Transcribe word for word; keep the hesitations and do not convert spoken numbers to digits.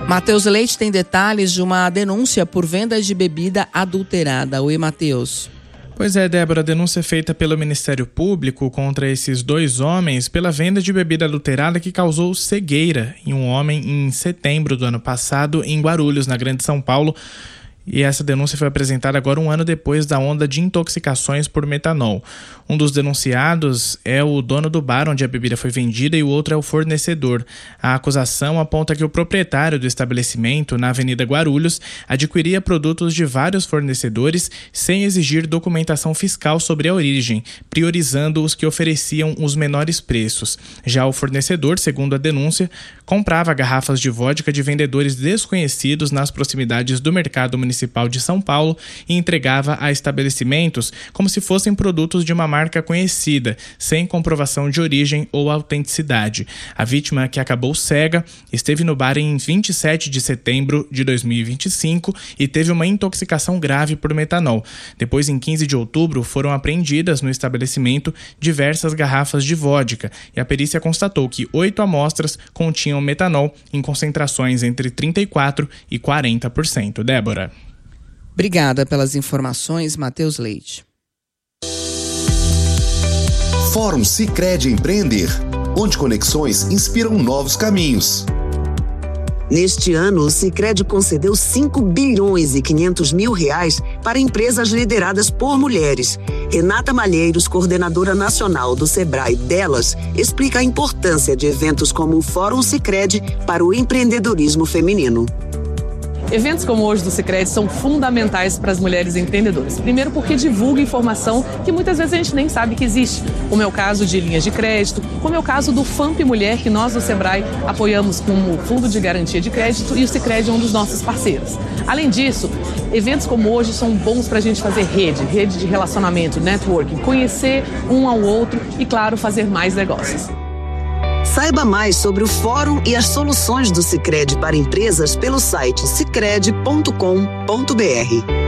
Matheus Leite tem detalhes de uma denúncia por venda de bebida adulterada. Oi, Matheus. Pois é, Débora, a denúncia feita pelo Ministério Público contra esses dois homens pela venda de bebida adulterada que causou cegueira em um homem em setembro do ano passado em Guarulhos, na Grande São Paulo. E essa denúncia foi apresentada agora um ano depois da onda de intoxicações por metanol. Um dos denunciados é o dono do bar onde a bebida foi vendida e o outro é o fornecedor. A acusação aponta que o proprietário do estabelecimento, na Avenida Guarulhos, adquiria produtos de vários fornecedores sem exigir documentação fiscal sobre a origem, priorizando os que ofereciam os menores preços. Já o fornecedor, segundo a denúncia, comprava garrafas de vodka de vendedores desconhecidos nas proximidades do mercado municipal de São Paulo e entregava a estabelecimentos como se fossem produtos de uma marca conhecida, sem comprovação de origem ou autenticidade. A vítima, que acabou cega, esteve no bar em vinte e sete de setembro de dois mil e vinte e cinco e teve uma intoxicação grave por metanol. Depois, em quinze de outubro, foram apreendidas no estabelecimento diversas garrafas de vodka e a perícia constatou que oito amostras continham metanol em concentrações entre trinta e quatro por cento e quarenta por cento. Débora. Obrigada pelas informações, Matheus Leite. Fórum Sicredi Empreender, onde conexões inspiram novos caminhos. Neste ano, o Sicredi concedeu cinco bilhões e quinhentos mil reais para empresas lideradas por mulheres. Renata Malheiros, coordenadora nacional do Sebrae Delas, explica a importância de eventos como o Fórum Sicredi para o empreendedorismo feminino. Eventos como hoje do Sicredi são fundamentais para as mulheres empreendedoras. Primeiro porque divulga informação que muitas vezes a gente nem sabe que existe, como é o caso de linhas de crédito, como é o caso do FAMP Mulher, que nós do Sebrae apoiamos como Fundo de Garantia de Crédito, e o Sicredi é um dos nossos parceiros. Além disso, eventos como hoje são bons para a gente fazer rede, rede de relacionamento, networking, conhecer um ao outro e, claro, fazer mais negócios. Saiba mais sobre o Fórum e as soluções do Sicredi para empresas pelo site sicredi ponto com ponto br.